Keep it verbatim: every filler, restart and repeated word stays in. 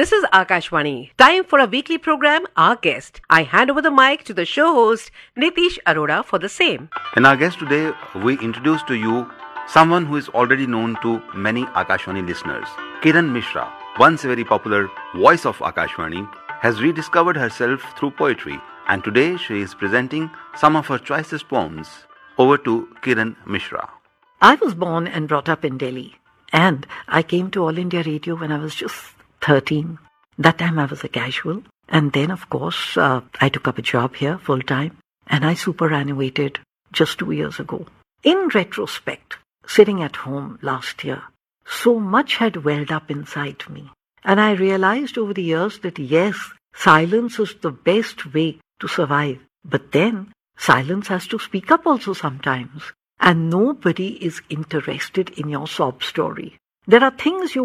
This is Akashvani. Time for a weekly program, Our Guest. I hand over the mic to the show host, Nitish Arora, for the same. In our guest today, we introduce to you someone who is already known to many Akashvani listeners. Kiran Mishra, once a very popular voice of Akashvani, has rediscovered herself through poetry, and today she is presenting some of her choicest poems. Over to Kiran Mishra. I was born and brought up in Delhi, and I came to All India Radio when I was just thirteen. That time I was a casual, and then of course uh, I took up a job here full time, and I superannuated just two years ago. In retrospect, sitting at home last year, so much had welled up inside me, and I realized over the years that yes, silence is the best way to survive, but then silence has to speak up also sometimes, and nobody is interested in your sob story. There are things you